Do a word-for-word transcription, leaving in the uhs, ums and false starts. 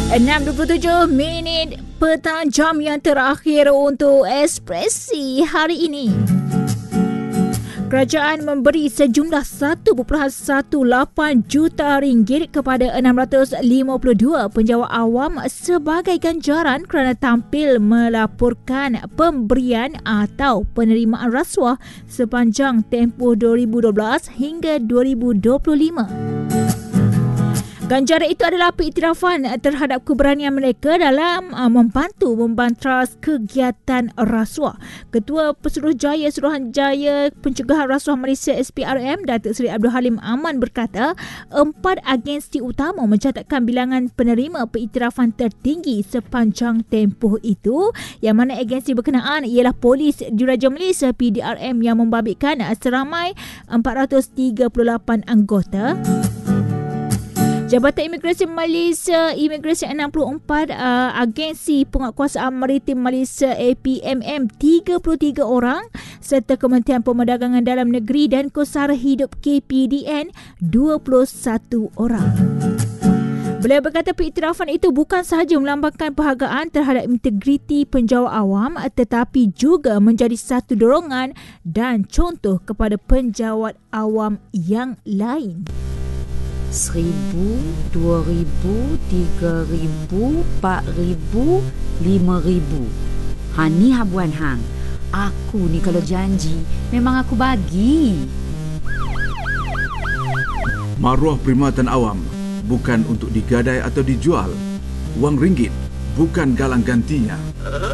enam dua puluh tujuh minit petang, jam yang terakhir untuk Ekspresi hari ini. Kerajaan memberi sejumlah satu perpuluhan lapan belas juta ringgit kepada enam ratus lima puluh dua penjawat awam sebagai ganjaran kerana tampil melaporkan pemberian atau penerimaan rasuah sepanjang tempoh dua ribu dua belas hingga dua ribu dua puluh lima. Ganjaran itu adalah pengiktirafan terhadap keberanian mereka dalam uh, membantu membantras kegiatan rasuah. Ketua Pesuruhjaya Suruhanjaya Pencegahan Rasuah Malaysia S P R M, Datuk Seri Abdul Halim Aman berkata, empat agensi utama mencatatkan bilangan penerima pengiktirafan tertinggi sepanjang tempoh itu, yang mana agensi berkenaan ialah Polis Diraja Malaysia P D R M yang membabitkan seramai empat ratus tiga puluh lapan anggota. Jabatan Imigresen Malaysia, Imigresen enam puluh empat, uh, Agensi Penguatkuasaan Maritim Malaysia A P M M tiga puluh tiga orang serta Kementerian Perdagangan Dalam Negeri dan Kos Sara Hidup K P D N dua puluh satu orang. Beliau berkata pengiktirafan itu bukan sahaja melambangkan penghargaan terhadap integriti penjawat awam tetapi juga menjadi satu dorongan dan contoh kepada penjawat awam yang lain. Seribu, dua ribu, tiga ribu, empat ribu, lima ribu. Ha ni habuan hang. Aku ni kalau janji memang aku bagi. Maruah perkhidmatan awam bukan untuk digadai atau dijual. Wang ringgit bukan galang gantinya.